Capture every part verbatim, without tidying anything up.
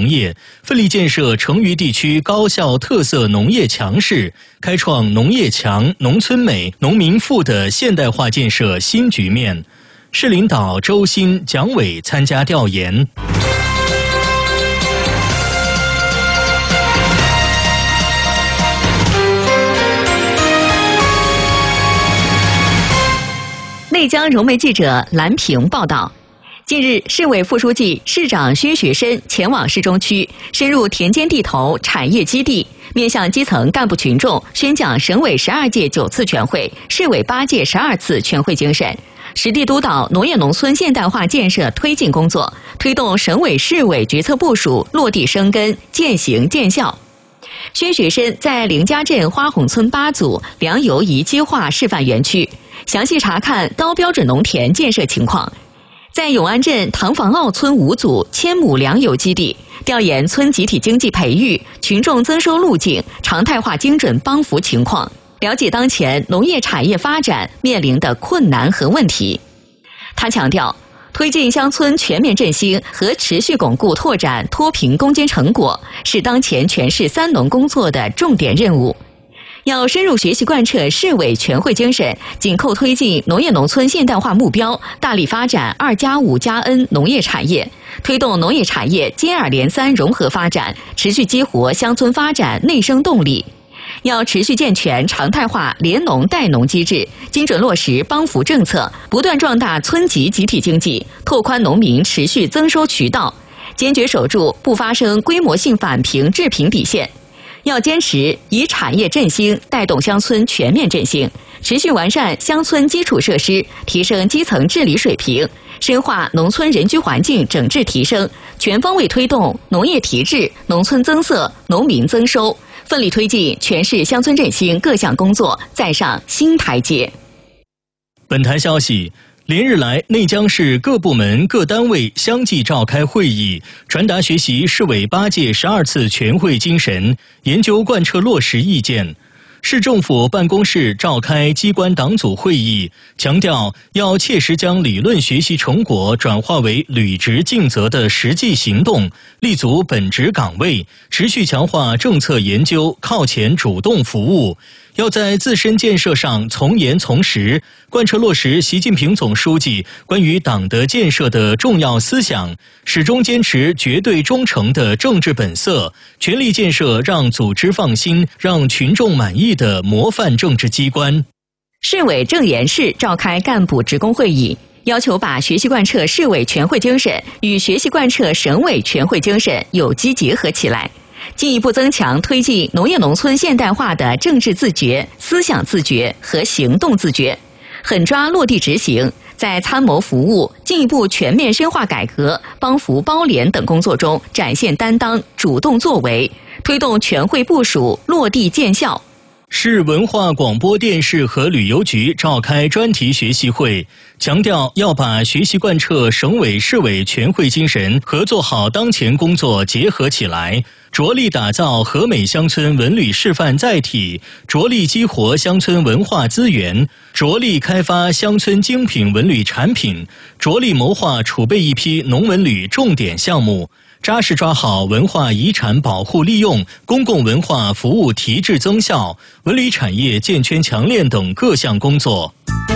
农业，奋力建设成渝地区高效特色农业强市，开创农业强、农村美、农民富的现代化建设新局面。市领导周新、蒋伟参加调研。 内江融媒记者蓝平报道。近日，市委副书记、市长薛学申前往市中区，深入田间地头、产业基地，面向基层干部群众宣讲省委十二届九次全会、市委八届十二次全会精神，实地督导农业农村现代化建设推进工作，推动省委市委决策部署落地生根、见行见效。薛学申在凌家镇花红村八组粮油宜机化示范园区详细查看高标准农田建设情况，在永安镇塘房坳村五组千亩粮油基地调研村集体经济培育、群众增收路径、常态化精准帮扶情况，了解当前农业产业发展面临的困难和问题。他强调，推进乡村全面振兴和持续巩固拓展脱贫攻坚成果是当前全市三农工作的重点任务。要深入学习贯彻市委全会精神，紧扣推进农业农村现代化目标，大力发展二加五加 N 农业产业，推动农业产业接二连三融合发展，持续激活乡村发展内生动力。要持续健全常态化联农带农机制，精准落实帮扶政策，不断壮大村级集体经济，拓宽农民持续增收渠道，坚决守住不发生规模性返贫致贫底线。要坚持以产业振兴带动乡村全面振兴，持续完善乡村基础设施，提升基层治理水平，深化农村人居环境整治提升，全方位推动农业提质、农村增色、农民增收，奋力推进全市乡村振兴各项工作再上新台阶。 本台消息，连日来，内江市各部门各单位相继召开会议，传达学习市委八届十二次全会精神，研究贯彻落实意见。市政府办公室召开机关党组会议，强调要切实将理论学习成果转化为履职尽责的实际行动，立足本职岗位，持续强化政策研究，靠前主动服务。要在自身建设上从严从实，贯彻落实习近平总书记关于党的建设的重要思想，始终坚持绝对忠诚的政治本色，全力建设让组织放心、让群众满意的模范政治机关。 市委政研室召开干部职工会议，要求把学习贯彻市委全会精神与学习贯彻省委全会精神有机结合起来，进一步增强推进农业农村现代化的政治自觉、思想自觉和行动自觉，狠抓落地执行，在参谋服务、进一步全面深化改革、帮扶包联等工作中展现担当、主动作为，推动全会部署落地见效。 市文化广播电视和旅游局召开专题学习会，强调要把学习贯彻省委市委全会精神和做好当前工作结合起来，着力打造和美乡村文旅示范载体，着力激活乡村文化资源，着力开发乡村精品文旅产品，着力谋划储备一批农文旅重点项目，扎实抓好文化遗产保护利用、公共文化服务提质增效、文旅产业健全强链等各项工作。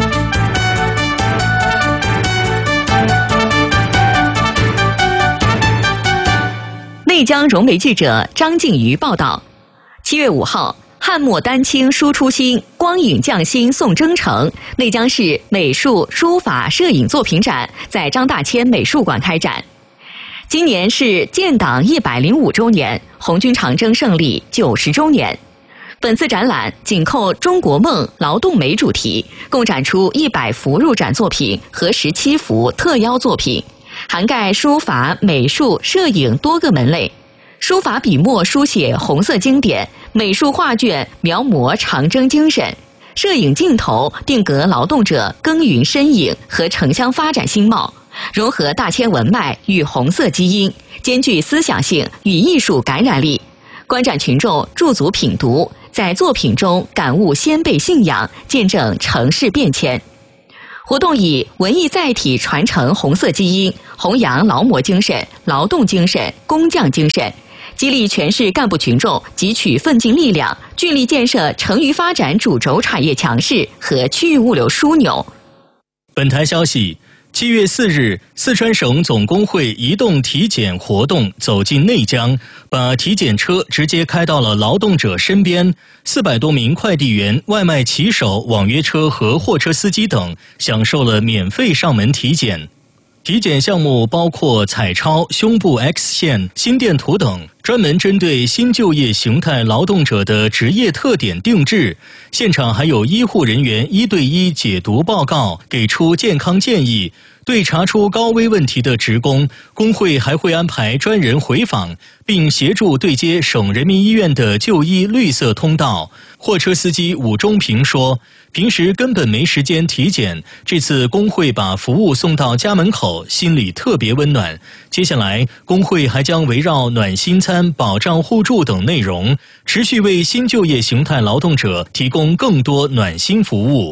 内江融媒记者张静瑜报道，七月五号，汉末丹青输出新，光影匠心送征程内江市美术、书法、摄影作品展在张大千美术馆开展。今年是建党一百零五周年，红军长征胜利九十周年。本次展览紧扣中国梦、劳动美主题，共展出一百幅入展作品和十七幅特邀作品，涵盖书法、美术、摄影多个门类。书法笔墨书写红色经典，美术画卷描摹长征精神，摄影镜头定格劳动者耕耘身影和城乡发展新貌，融合大千文脉与红色基因，兼具思想性与艺术感染力。观展群众驻足品读，在作品中感悟先辈信仰，见证城市变迁。 活动以文艺载体传承红色基因，弘扬劳模精神、劳动精神、工匠精神，激励全市干部群众汲取奋进力量，聚力建设成渝发展主轴产业强势和区域物流枢纽。 本台消息，七月四日，四川省总工会移动体检活动走进内江，把体检车直接开到了劳动者身边。四百多名快递员、外卖骑手、网约车和货车司机等享受了免费上门体检。体检项目包括彩超、胸部 X 线、心电图等，专门针对新就业形态劳动者的职业特点定制。现场还有医护人员一对一解读报告，给出健康建议。对查出高危问题的职工，工会还会安排专人回访，并协助对接省人民医院的就医绿色通道。货车司机武忠平说，平时根本没时间体检，这次工会把服务送到家门口，心里特别温暖。接下来，工会还将围绕暖心餐、保障互助等内容，持续为新就业形态劳动者提供更多暖心服务。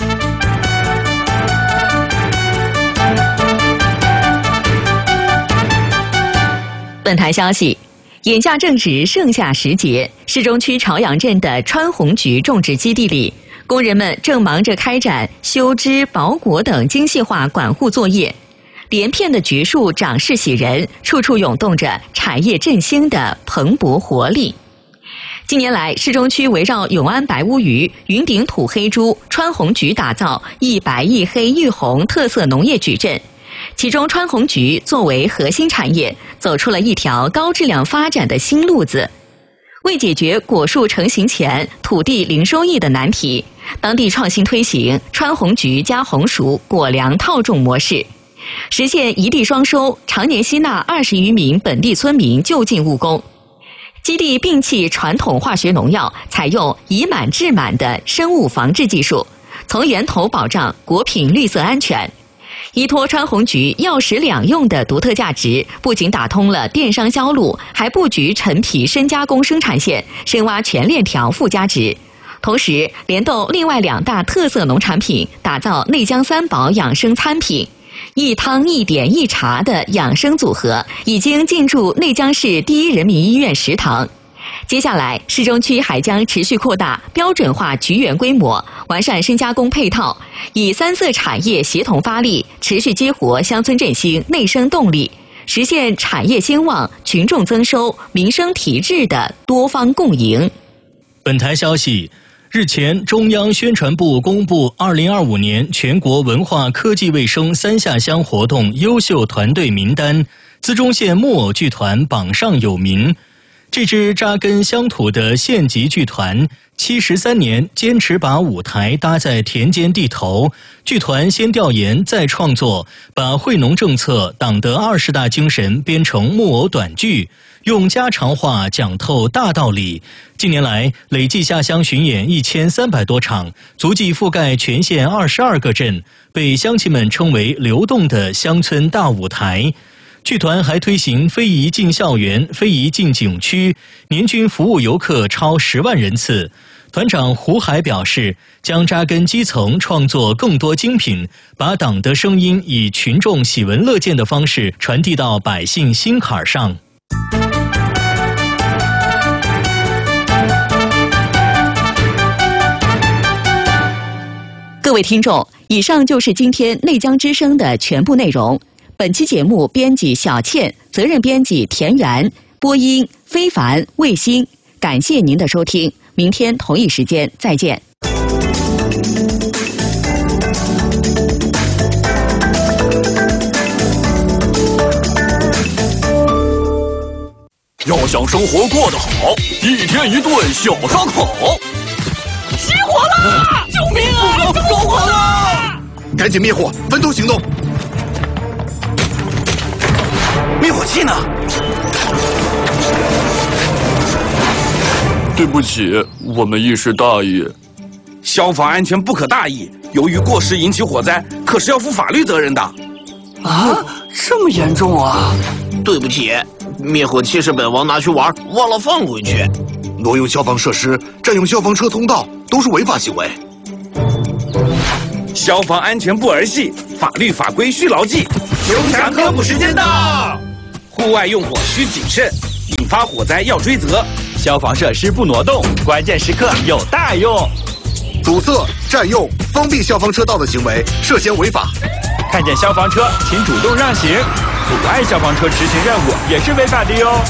本台消息，眼下正值盛夏时节，市中区朝阳镇的川红菊种植基地里，工人们正忙着开展修枝、保果等精细化管护作业。连片的菊树长势喜人，处处涌动着产业振兴的蓬勃活力。近年来，市中区围绕永安白乌鱼、云顶土黑猪、川红菊打造一白一黑一红特色农业矩阵。其中川红菊作为核心产业，走出了一条高质量发展的新路子。为解决果树成型前土地零收益的难题，当地创新推行川红菊加红薯果粮套种模式，实现一地双收，常年吸纳二十余名本地村民就近务工。基地摒弃传统化学农药，采用以满制满的生物防治技术，从源头保障果品绿色安全。依托川红菊药食两用的独特价值，不仅打通了电商销路，还布局陈皮深加工生产线，深挖全链条附加值。同时，联动另外两大特色农产品，打造内江三宝养生餐品。一汤一点一茶的养生组合已经进驻内江市第一人民医院食堂。接下来，市中区还将持续扩大标准化菊园规模，完善深加工配套，以三色产业协同发力，持续激活乡村振兴内生动力，实现产业兴旺、群众增收、民生提质的多方共赢。 本台消息，日前，中央宣传部公布二零二五年全国文化科技卫生三下乡活动优秀团队名单，资中县木偶剧团榜上有名。这支扎根乡土的县级剧团，七十三年坚持把舞台搭在田间地头。剧团先调研再创作，把惠农政策、党的二十大精神编成木偶短剧，用家常话讲透大道理。近年来，累计下乡巡演一千三百多场，足迹覆盖全县二十二个镇，被乡亲们称为流动的乡村大舞台。剧团还推行非遗进校园、非遗进景区，年均服务游客超十万人次。团长胡海表示，将扎根基层，创作更多精品，把党的声音以群众喜闻乐见的方式传递到百姓心坎上。 各位听众，以上就是今天内江之声的全部内容。本期节目编辑小倩，责任编辑田园，播音非凡、卫星。感谢您的收听，明天同一时间再见。 要想生活过得好，一天一顿小烧烤。 起火了！救命啊！着火了！ 赶紧灭火，分头行动。灭火器呢？ 对不起，我们一时大意。 消防安全不可大意，由于过失引起火灾，可是要负法律责任的。 啊，这么严重啊！ 对不起，灭火器是本王拿去玩，忘了放回去。 挪用消防设施、占用消防车通道都是违法行为。 消防安全不儿戏，法律法规需牢记。 凶残科普时间到！ 户外用火需谨慎，引发火灾要追责。 消防设施不挪动，关键时刻有大用。 堵塞、占用、封闭消防车道的行为涉嫌违法。 看见消防车，请主动让行。阻碍消防车执行任务也是违法的哟。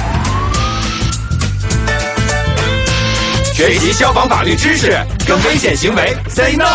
学习消防法律知识，跟危险行为 say no。